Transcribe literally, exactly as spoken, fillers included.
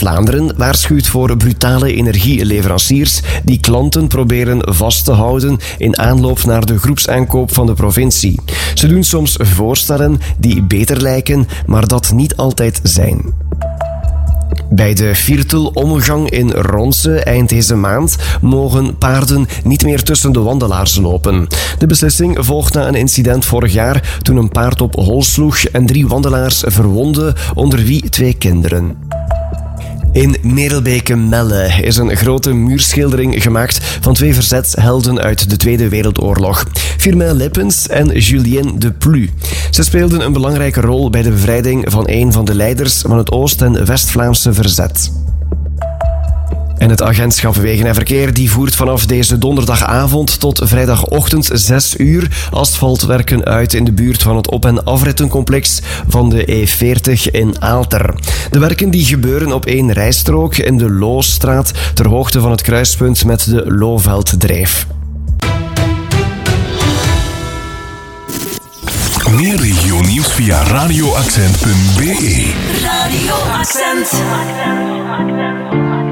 West-Vlaanderen waarschuwt voor brutale energieleveranciers die klanten proberen vast te houden in aanloop naar de groepsaankoop van de provincie. Ze doen soms voorstellen die beter lijken, maar dat niet altijd zijn. Bij de Viertel-omgang in Ronse eind deze maand mogen paarden niet meer tussen de wandelaars lopen. De beslissing volgt na een incident vorig jaar toen een paard op hol sloeg en drie wandelaars verwondde, onder wie twee kinderen. In Merelbeke-Melle is een grote muurschildering gemaakt van twee verzetshelden uit de Tweede Wereldoorlog. Firmin Lippens en Julien de Plu. Ze speelden een belangrijke rol bij de bevrijding van een van de leiders van het Oost- en West-Vlaamse verzet. En het agentschap Wegen en Verkeer die voert vanaf deze donderdagavond tot vrijdagochtend zes uur asfaltwerken uit in de buurt van het op- en afrittencomplex van de E veertig in Aalter. De werken die gebeuren op één rijstrook in de Loostraat ter hoogte van het kruispunt met de Loovelddreef. Meer regionieuws via radio accent punt b e. Radio Accent.